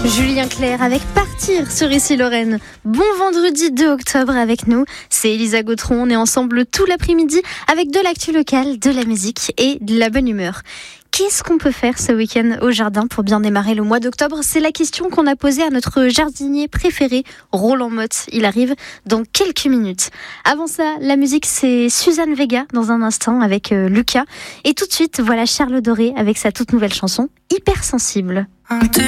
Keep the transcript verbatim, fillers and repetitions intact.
Julien Clerc avec Partir sur Ici Lorraine. Bon vendredi deux octobre avec nous, c'est Elisa Gautron. On est ensemble tout l'après-midi avec de l'actu locale, de la musique et de la bonne humeur. Qu'est-ce qu'on peut faire ce week-end au jardin pour bien démarrer le mois d'octobre ? C'est la question qu'on a posée à notre jardinier préféré, Roland Motte. Il arrive dans quelques minutes. Avant ça, la musique, c'est Suzanne Vega dans un instant avec euh, Lucas. Et tout de suite, voilà Charles Doré avec sa toute nouvelle chanson, Hypersensible.